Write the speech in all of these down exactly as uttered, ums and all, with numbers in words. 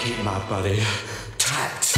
keep my body tight.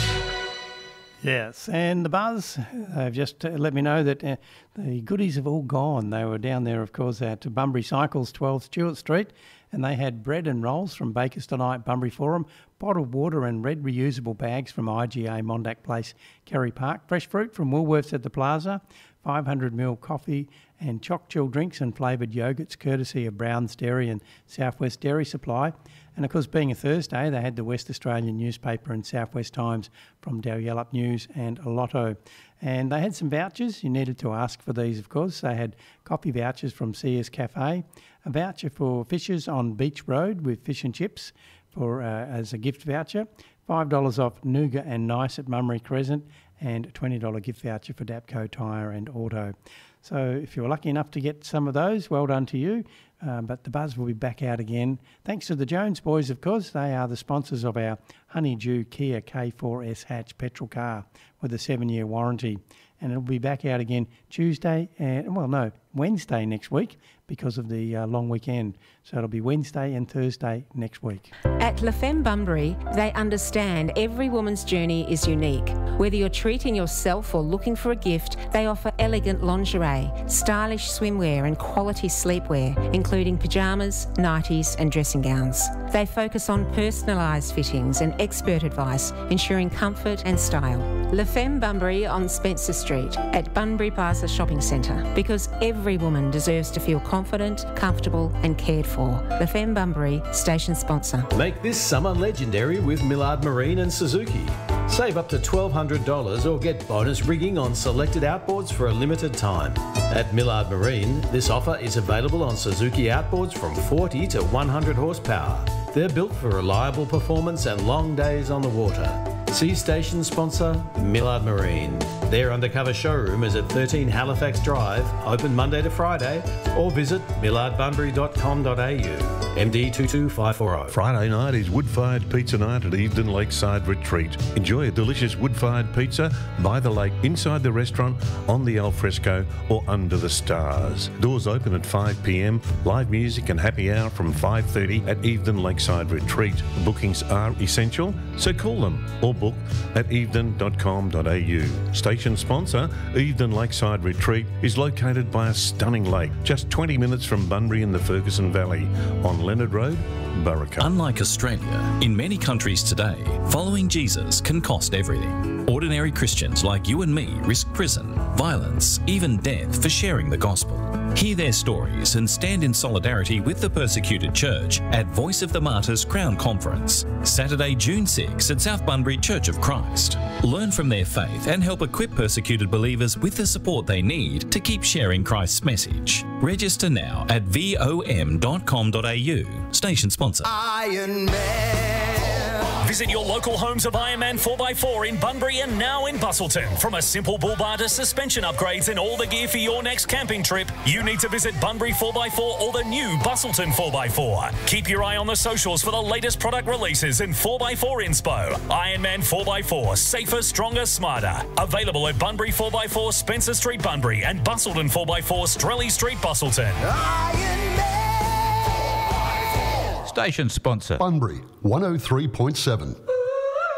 Yes, and the Buzz have just uh, let me know that uh, the goodies have all gone. They were down there, of course, at Bunbury Cycles, twelve Stewart Street, and they had bread and rolls from Bakers Delight, Bunbury Forum, bottled water and red reusable bags from I G A, Mondack Place, Kerry Park, fresh fruit from Woolworths at the Plaza, five hundred mil coffee and choc chill drinks and flavoured yogurts courtesy of Brown's Dairy and Southwest Dairy Supply. And of course, being a Thursday, they had the West Australian newspaper and Southwest Times from Dalyellup News and Lotto. And they had some vouchers. You needed to ask for these, of course. They had coffee vouchers from Sears Cafe, a voucher for Fishers on Beach Road with fish and chips for uh, as a gift voucher, five dollars off Nougat and Nice at Mummery Crescent, and a twenty dollars gift voucher for Dapco Tyre and Auto. So if you're lucky enough to get some of those, well done to you. Um, but the Buzz will be back out again. Thanks to the Jones boys, of course. They are the sponsors of our Honeydew Kia K four S hatch petrol car with a seven-year warranty. And it'll be back out again Tuesday, and well, no, Wednesday next week because of the uh, long weekend. So it'll be Wednesday and Thursday next week. At La Femme Bunbury, they understand every woman's journey is unique. Whether you're treating yourself or looking for a gift, they offer elegant lingerie, stylish swimwear and quality sleepwear, including pyjamas, nighties and dressing gowns. They focus on personalised fittings and expert advice, ensuring comfort and style. La Femme Bunbury on Spencer Street at Bunbury Plaza Shopping Centre, because every woman deserves to feel confident, comfortable and cared for. La Femme Bunbury, station sponsor. Make this summer legendary with Millard Marine and Suzuki. Save up to twelve hundred dollars or get bonus rigging on selected outboards for a limited time. At Millard Marine, this offer is available on Suzuki outboards from forty to one hundred horsepower. They're built for reliable performance and long days on the water. See station sponsor Millard Marine. Their undercover showroom is at thirteen Halifax Drive, open Monday to Friday, or visit millard bunbury dot com dot a u. M D two two five four zero. Friday night is wood-fired pizza night at Evedon Lakeside Retreat. Enjoy a delicious wood-fired pizza by the lake, inside the restaurant, on the alfresco or under the stars. Doors open at five p m. Live music and happy hour from five thirty at Evedon Lakeside Retreat. Bookings are essential, so call them or book at evedon dot com dot a u. Station sponsor, Evedon Lakeside Retreat, is located by a stunning lake, just twenty minutes from Bunbury in the Ferguson Valley, on Leonard Road, Burraca. Unlike Australia, in many countries today, following Jesus can cost everything. Ordinary Christians like you and me risk prison, violence, even death for sharing the gospel. Hear their stories and stand in solidarity with the persecuted church at Voice of the Martyrs Crown Conference, Saturday, June sixth at South Bunbury Church of Christ. Learn from their faith and help equip persecuted believers with the support they need to keep sharing Christ's message. Register now at vom dot com dot a u. Station sponsor. Iron Man. Visit your local homes of Ironman four by four in Bunbury and now in Busselton. From a simple bull bar to suspension upgrades and all the gear for your next camping trip, you need to visit Bunbury four by four or the new Busselton four by four. Keep your eye on the socials for the latest product releases in four by four inspo. Ironman four by four, safer, stronger, smarter. Available at Bunbury four by four, Spencer Street, Bunbury, and Busselton four by four, Strelly Street, Busselton. Iron Man. Station sponsor. Bunbury, one oh three point seven.